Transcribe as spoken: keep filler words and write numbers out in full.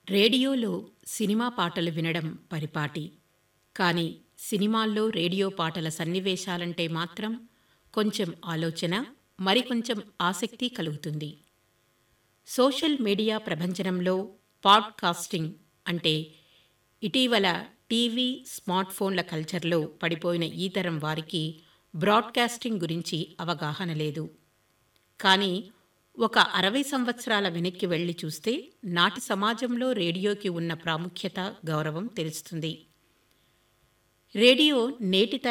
రేడియోలో సినిమా పాటలు వినడం పరిపాటి. కానీ సినిమాల్లో రేడియో పాటల సన్నివేశాలంటే మాత్రం కొంచెం ఆలోచన, మరికొంచెం ఆసక్తి కలుగుతుంది. సోషల్ మీడియా ప్రభంజనంలో పాడ్‌కాస్టింగ్ అంటే ఇటీవల టీవీ, స్మార్ట్ ఫోన్ల కల్చర్‌లో పడిపోయిన ఈ తరం వారికి బ్రాడ్‌కాస్టింగ్ గురించి అవగాహన లేదు. కానీ ఒక అరవై సంవత్సరాల వెనక్కి వెళ్లి చూస్తే నాటి సమాజంలో రేడియోకి ఉన్న ప్రాముఖ్యత, గౌరవం తెలుస్తుంది. రేడియో నేటి